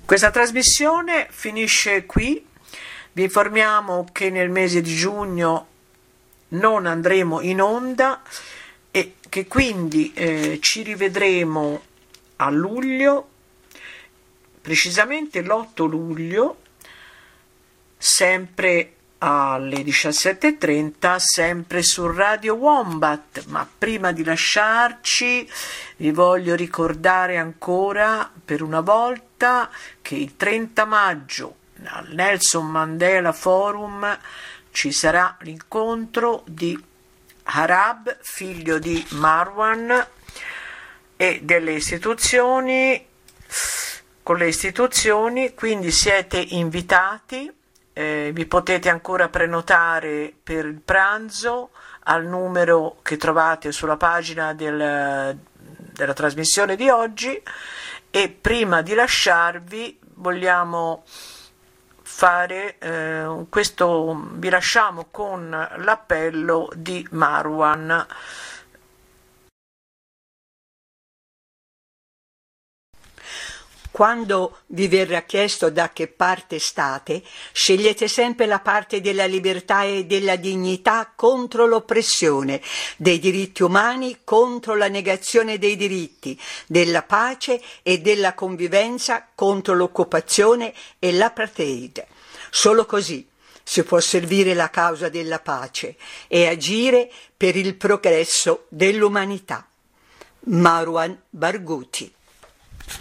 Questa trasmissione finisce qui. Vi informiamo che nel mese di giugno non andremo in onda e che quindi ci rivedremo a luglio, precisamente l'8 luglio, sempre alle 17:30, sempre su Radio Wombat. Ma prima di lasciarci vi voglio ricordare ancora per una volta che il 30 maggio al Nelson Mandela Forum ci sarà l'incontro di Harab, figlio di Marwan, e delle istituzioni, con le istituzioni, quindi siete invitati. Vi potete ancora prenotare per il pranzo al numero che trovate sulla pagina della trasmissione di oggi. E prima di lasciarvi vogliamo fare questo, vi lasciamo con l'appello di Marwan. Quando vi verrà chiesto da che parte state, scegliete sempre la parte della libertà e della dignità contro l'oppressione, dei diritti umani contro la negazione dei diritti, della pace e della convivenza contro l'occupazione e l'apartheid. Solo così si può servire la causa della pace e agire per il progresso dell'umanità. Marwan Barghouti.